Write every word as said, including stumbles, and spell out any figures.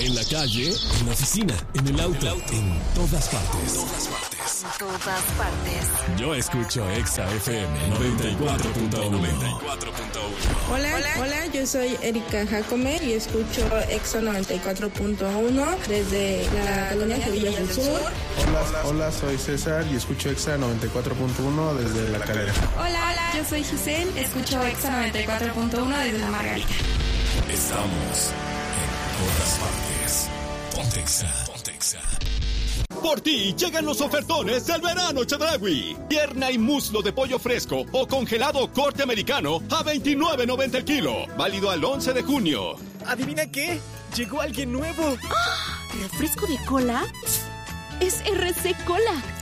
En la calle, en la oficina, en el auto, en todas partes. Todas partes. En todas partes. Yo escucho Exa F M noventa y cuatro punto uno. Hola, hola, hola, yo soy Erika Jacome y escucho Exa noventa y cuatro punto uno desde la colonia Villas del Sur. Hola, hola, soy César y escucho Exa noventa y cuatro punto uno desde La Calera. Hola, hola, yo soy Giselle, escucho Exa noventa y cuatro punto uno desde La Margarita. Estamos en todas partes. Ponte Exa, ponte Exa. Por ti llegan los ofertones del verano Chedraui. Pierna y muslo de pollo fresco o congelado corte americano a veintinueve noventa el kilo. Válido al once de junio. ¿Adivina qué? Llegó alguien nuevo. ¿Refresco de cola? Es R C Cola.